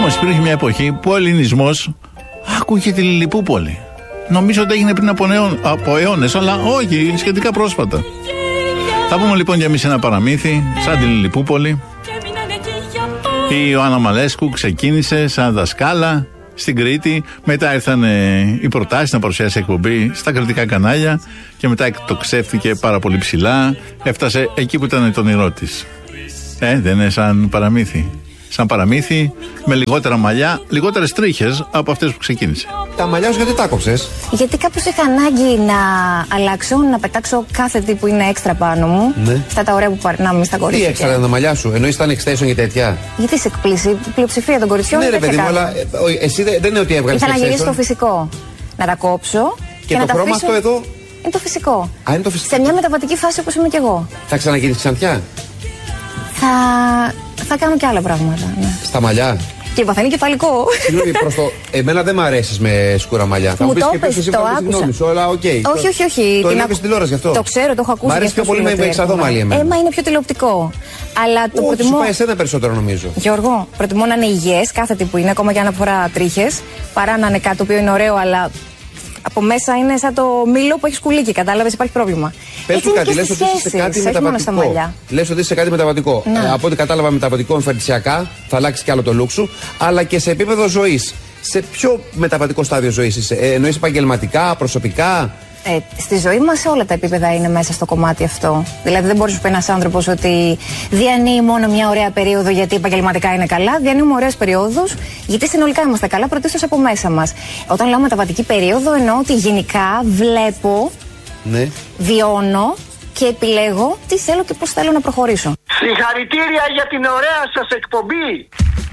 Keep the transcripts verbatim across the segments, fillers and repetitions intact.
Όμως υπήρχε μια εποχή που ο ελληνισμός άκουγε τη Λιλιπούπολη. Νομίζω ότι έγινε πριν από, νεό, από αιώνες, αλλά όχι, σχετικά πρόσφατα. Θα πούμε λοιπόν για εμείς ένα παραμύθι, σαν τη Λιλιπούπολη. Η Ιωάννα Μαλέσκου ξεκίνησε σαν δασκάλα στην Κρήτη. Μετά ήρθαν οι προτάσεις να παρουσιάσει εκπομπή στα κριτικά κανάλια και μετά εκτοξεύτηκε πάρα πολύ ψηλά. Έφτασε εκεί που ήταν το όνειρό της. Ε, δεν είναι σαν παραμύθι. Σαν παραμύθι, με λιγότερα μαλλιά, λιγότερες τρίχες από αυτές που ξεκίνησε. Τα μαλλιά σου γιατί τα κόψες? Γιατί κάπως είχα ανάγκη να αλλάξω, να πετάξω κάθε τι που είναι έξτρα πάνω μου. Ναι. Αυτά τα ωραία που περνάμε στα κορίτσια. Τι έξτρα ήταν τα μαλλιά σου, εννοείς ήταν extension και τέτοια? Γιατί σε εκπλήσει, η πλειοψηφία των κοριτσιών. Ναι, ρε παιδί μου, αλλά εσύ δεν είναι ότι έβγαλες. Ήθελα να γυρίσω στο φυσικό. Να τα κόψω. Και, και το να χρώμα τα αυτό εδώ. Είναι το φυσικό. Α, είναι το φυσικό. Σε μια μεταβατική φάση όπως είμαι κι εγώ. Θα ξαναγίνεις ξανθιά? Θα. Θα κάνω και άλλα πράγματα. Ναι. Στα μαλλιά. Και βαθαίνει κεφαλικό. Συγγνώμη, προς το. Εμένα δεν μ' αρέσεις με σκούρα μαλλιά. Θα μου πεις το και πες, εσύ το άκουσα. Σου, αλλά, okay. Όχι, όχι, όχι. Το την έβλεπες τηλεόραση γι' αυτό. Το ξέρω, το έχω ακούσει. Μ' αρέσει πιο πολύ με εξαδό μαλλί εμένα. Έμα είναι πιο τηλεοπτικό. Αλλά το Όχι, προτιμώ. σου πάει εσένα περισσότερο νομίζω. Γιώργο, προτιμώ να είναι υγιές κάθε τι που είναι, ακόμα και αν αφορά τρίχες, παρά να είναι κάτι το οποίο είναι ωραίο, αλλά από μέσα είναι σαν το μήλο που έχει σκουλίκι. Κατάλαβες, υπάρχει πρόβλημα. Πες του κάτι, λες ότι είσαι σε κάτι μεταβατικό. Λες ότι είσαι σε κάτι μεταβατικό. Ναι. Ε, από ό,τι κατάλαβα, μεταβατικό εμφανισιακά, θα αλλάξει κι άλλο το look σου, αλλά και σε επίπεδο ζωής. Σε ποιο μεταβατικό στάδιο ζωής είσαι, ε, εννοείς επαγγελματικά, προσωπικά? Ε, στη ζωή μας όλα τα επίπεδα είναι μέσα στο κομμάτι αυτό. Δηλαδή δεν μπορείς να πει ένας άνθρωπος ότι διανύει μόνο μια ωραία περίοδο γιατί επαγγελματικά είναι καλά. Διανύουμε ωραίες περιόδους γιατί συνολικά είμαστε καλά, πρωτίστως από μέσα μας. Όταν λέω μεταβατική περίοδο εννοώ ότι γενικά βλέπω, ναι, βιώνω και επιλέγω τι θέλω και πώς θέλω να προχωρήσω. Συγχαρητήρια για την ωραία σας εκπομπή!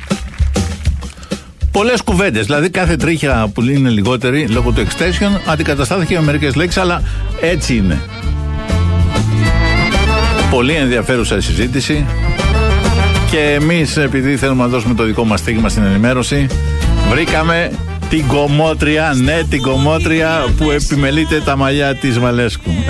Πολλές κουβέντες, δηλαδή κάθε τρίχια που είναι λιγότερη λόγω του extension αντικαταστάθηκε με μερικές λέξεις, αλλά έτσι είναι. Πολύ ενδιαφέρουσα συζήτηση και εμείς, επειδή θέλουμε να δώσουμε το δικό μας στίγμα στην ενημέρωση, βρήκαμε την κομμότρια, ναι, την κομμότρια που επιμελείται τα μαλλιά της Μαλέσκου.